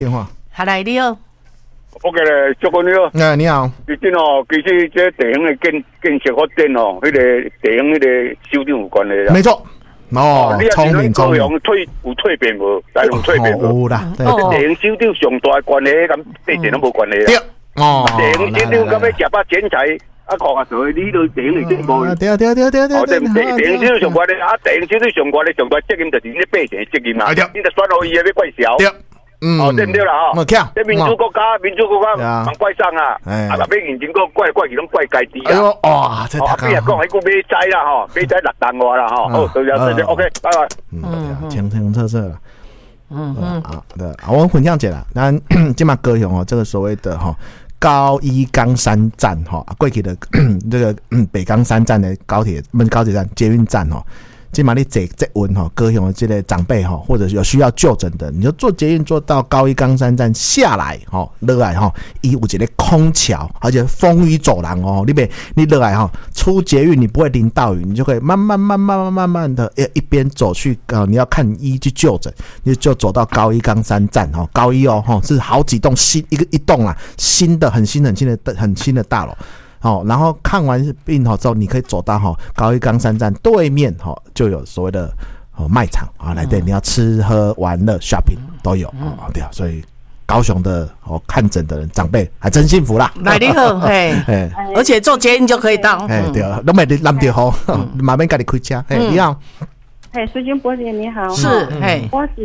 电话。 下来你好。 OK 咧，祝哥你好。 你好。 其实哦，其实这地方的建设发展哦，那个地方那个修正有关系啦。 没错。哦，聪明聪明。 有蜕变无？但有蜕变无？ 有啦。 地方修正上大的关系，跟地震都无关系啦。 对。哦。 地方修正咁要食把剪裁。看下所以你都地方里无。 对。地方修正上关系啊，地方修正上关系上大责任就是你百姓的责任嘛。你得选好伊的要怪小。对不对啦？哈，这民主国家蛮怪上啊，啊，那边认真个怪去拢怪家己啊。 哇，这太讲迄个买斋啦，哈，买斋6单啦，哈，好，对，OK，拜拜。 清清澈澈了。对啊，我分享一下啦，咱今嘛高雄哦，这个所谓的哈高一冈山站哈，过去的这个北冈山站的高铁站捷运站哦。今嘛你坐运吼，高雄的这个长辈吼，或者有需要就诊的，你就坐捷运坐到高一冈山站下来吼，落来吼，伊有一个空桥，而且风雨走廊哦，你落来吼，出捷运你不会淋到雨，你就可以慢慢的一边走去你要看医去就诊，你就走到高一冈山站吼，高一哦吼是好几栋新一栋啦，很新的大楼。然后看完病之后，你可以走到高一冈山站对面就有所谓的卖场啊，来对，你要吃喝玩乐 shopping 都有对啊，所以高雄的看诊的人长辈还真幸福啦。 来你好，嘿，而且坐捷运就可以到， 对啊，都没南地好，慢慢给你开车，你好。 苏金博士你好， 是， 我是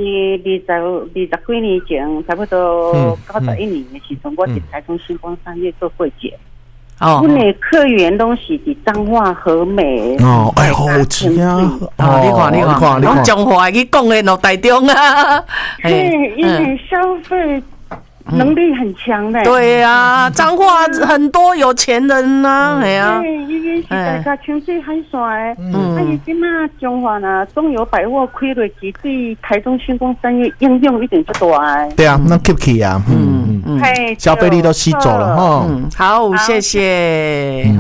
20几年前，差不多91年的时候，我伫台中星光商业做会检。阮的客源拢是伫彰化和美好吃啊！ 你看，拢彰化去讲的咯，台中啊， 因为消费能力很强的。 对啊，彰化很多有钱人呐，系啊。 伊是大家清水海线的，伊今仔彰化呐，中油百货开落去，对台中星光商业应用一定就大的。 对啊，那 keep 起啊，消费力都吸走了哈。 好，谢谢。